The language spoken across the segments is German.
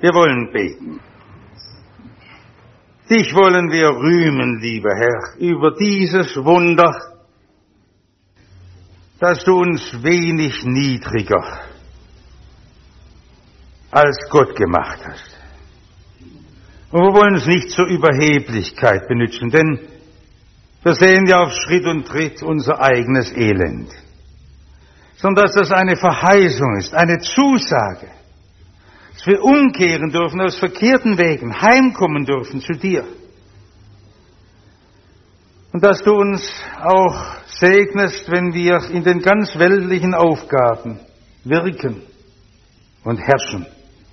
Wir wollen beten. Dich wollen wir rühmen, lieber Herr, über dieses Wunder, dass du uns wenig niedriger als Gott gemacht hast. Und wir wollen es nicht zur Überheblichkeit benutzen, denn wir sehen ja auf Schritt und Tritt unser eigenes Elend, sondern dass das eine Verheißung ist, eine Zusage, dass wir umkehren dürfen aus verkehrten Wegen, heimkommen dürfen zu dir. Und dass du uns auch segnest, wenn wir in den ganz weltlichen Aufgaben wirken und herrschen.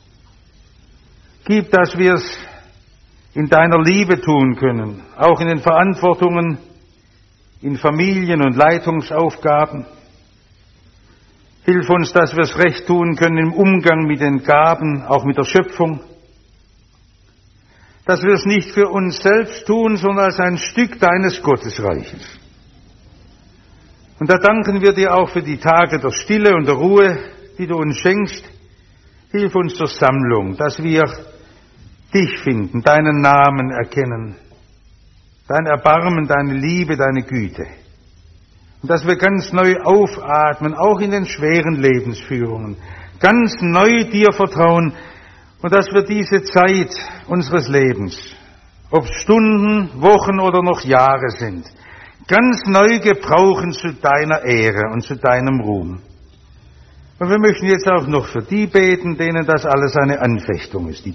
Gib, dass wir es in deiner Liebe tun können, auch in den Verantwortungen, in Familien- und Leitungsaufgaben. Hilf uns, dass wir es recht tun können im Umgang mit den Gaben, auch mit der Schöpfung. Dass wir es nicht für uns selbst tun, sondern als ein Stück deines Gottesreiches. Und da danken wir dir auch für die Tage der Stille und der Ruhe, die du uns schenkst. Hilf uns zur Sammlung, dass wir dich finden, deinen Namen erkennen, dein Erbarmen, deine Liebe, deine Güte. Und dass wir ganz neu aufatmen, auch in den schweren Lebensführungen, ganz neu dir vertrauen und dass wir diese Zeit unseres Lebens, ob Stunden, Wochen oder noch Jahre sind, ganz neu gebrauchen zu deiner Ehre und zu deinem Ruhm. Und wir möchten jetzt auch noch für die beten, denen das alles eine Anfechtung ist, die